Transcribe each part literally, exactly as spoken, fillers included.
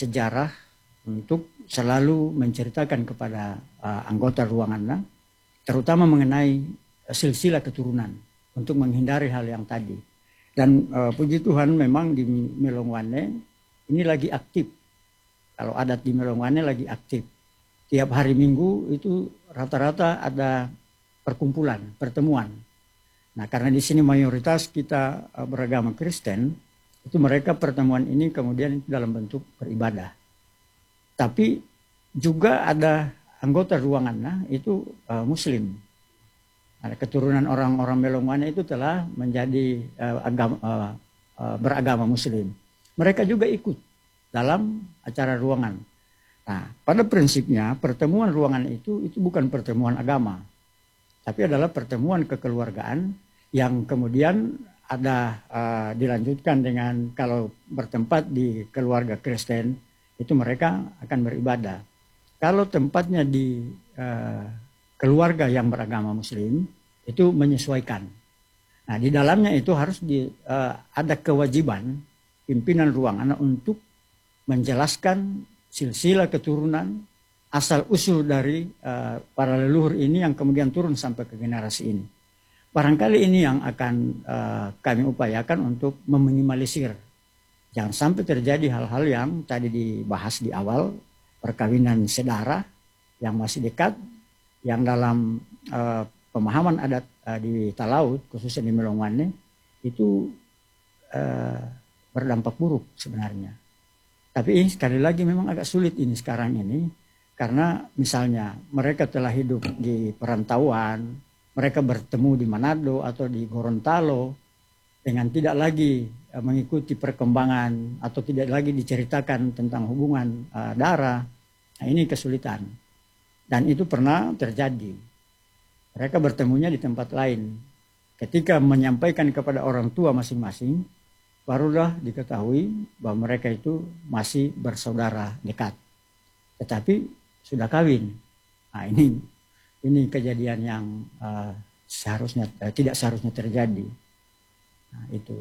sejarah untuk selalu menceritakan kepada uh, anggota ruangannya, terutama mengenai uh, silsilah keturunan untuk menghindari hal yang tadi. Dan uh, puji Tuhan memang di Melongwane ini lagi aktif. Kalau adat di Melongwane lagi aktif. Tiap hari Minggu itu rata-rata ada perkumpulan, pertemuan. Nah, karena di sini mayoritas kita uh, beragama Kristen, itu mereka pertemuan ini kemudian dalam bentuk beribadah. Tapi juga ada anggota ruangannya itu uh, Muslim. Ada keturunan orang-orang Melongwane itu telah menjadi uh, agama, uh, uh, beragama Muslim. Mereka juga ikut dalam acara ruangan. Nah, pada prinsipnya pertemuan ruangan itu itu bukan pertemuan agama, tapi adalah pertemuan kekeluargaan yang kemudian ada uh, dilanjutkan dengan kalau bertempat di keluarga Kristen itu mereka akan beribadah. Kalau tempatnya di uh, keluarga yang beragama Muslim itu menyesuaikan. Nah, di dalamnya itu harus di, uh, ada kewajiban pimpinan ruangan untuk menjelaskan silsilah keturunan asal usul dari uh, para leluhur ini yang kemudian turun sampai ke generasi ini. Barangkali ini yang akan uh, kami upayakan untuk meminimalisir. Jangan sampai terjadi hal-hal yang tadi dibahas di awal, perkawinan sedara yang masih dekat, yang dalam uh, pemahaman adat uh, di Talaut, khususnya di Melongwane, itu uh, berdampak buruk sebenarnya. Tapi sekali lagi memang agak sulit ini sekarang ini, karena misalnya mereka telah hidup di perantauan, mereka bertemu di Manado atau di Gorontalo dengan tidak lagi uh, mengikuti perkembangan atau tidak lagi diceritakan tentang hubungan uh, darah. Nah, ini kesulitan. Dan itu pernah terjadi. Mereka bertemunya di tempat lain. Ketika menyampaikan kepada orang tua masing-masing, barulah diketahui bahwa mereka itu masih bersaudara dekat. Tetapi sudah kawin. Nah, ini ini kejadian yang uh, seharusnya uh, tidak seharusnya terjadi. Nah, itu.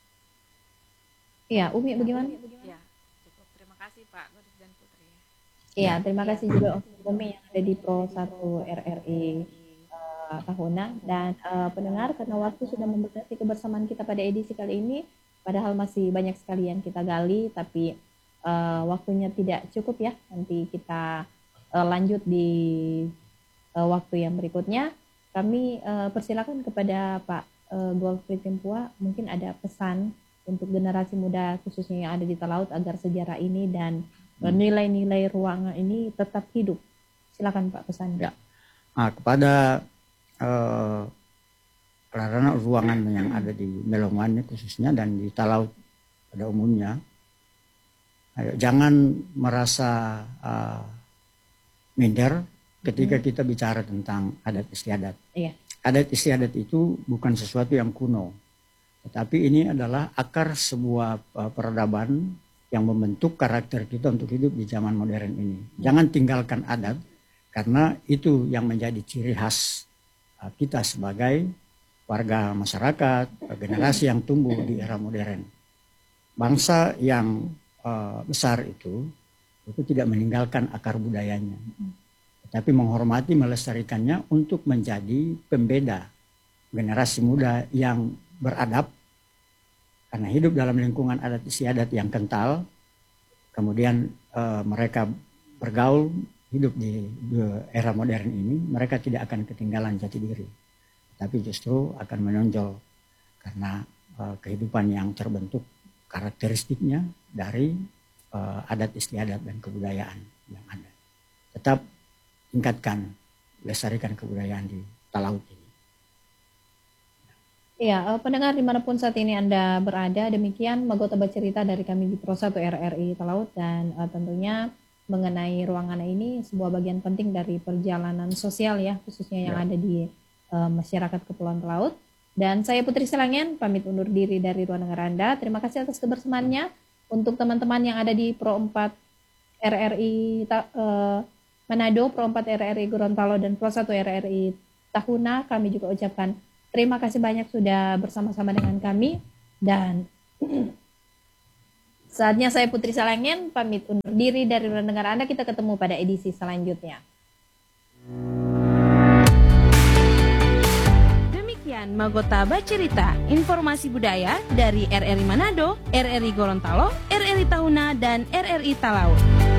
Iya, Umi bagaimana? Ya, cukup. Terima kasih Pak Godus dan Putri. Iya, terima kasih juga untuk Umi yang ada di Pro satu R R I uh, Tahuna dan uh, pendengar, karena waktu sudah membatasi kebersamaan kita pada edisi kali ini, padahal masih banyak sekali yang kita gali, tapi uh, waktunya tidak cukup ya. Nanti kita uh, lanjut di uh, waktu yang berikutnya. Kami uh, persilakan kepada Pak uh, Golfri Timpua, mungkin ada pesan untuk generasi muda khususnya yang ada di Talaut agar sejarah ini dan uh, nilai-nilai ruangan ini tetap hidup. Silakan Pak pesan. Ya. Nah, kepada uh, anak ruangan yang ada di Melongwane khususnya dan di Talaut pada umumnya, ayo, jangan merasa uh, minder ketika kita bicara tentang adat istiadat. Iya. Adat istiadat itu bukan sesuatu yang kuno, tetapi ini adalah akar sebuah uh, peradaban yang membentuk karakter kita untuk hidup di zaman modern ini. Jangan tinggalkan adat, karena itu yang menjadi ciri khas uh, kita sebagai warga masyarakat, uh, generasi yang tumbuh di era modern. Bangsa yang uh, besar itu, itu tidak meninggalkan akar budayanya, tapi menghormati, melestarikannya untuk menjadi pembeda generasi muda yang beradab, karena hidup dalam lingkungan adat istiadat yang kental. Kemudian e, mereka bergaul hidup di, di era modern ini, mereka tidak akan ketinggalan jati diri, tapi justru akan menonjol karena e, kehidupan yang terbentuk karakteristiknya dari e, adat istiadat dan kebudayaan yang ada. Tetap tingkatkan, lestarikan kebudayaan di Talaut ini. Iya, pendengar dimanapun saat ini Anda berada, demikian Magota bercerita dari kami di Pro satu R R I Talaut, dan uh, tentunya mengenai ruangan ini sebuah bagian penting dari perjalanan sosial ya, khususnya yang ya. ada di uh, masyarakat Kepulauan Talaut. Dan saya Putri Selangen pamit undur diri dari ruang dengar Anda. Terima kasih atas kebersamaannya. Untuk teman-teman yang ada di Pro empat R R I uh, Manado, Pro empat R R I Gorontalo, dan Pro satu R R I Tahuna, kami juga ucapkan terima kasih banyak sudah bersama-sama dengan kami, dan Saatnya saya Putri Salangen pamit undur diri dari ruang dengar Anda. Kita ketemu pada edisi selanjutnya. Demikian Magota Bacerita, informasi budaya dari R R I Manado, R R I Gorontalo, R R I Tahuna, dan R R I Talaut.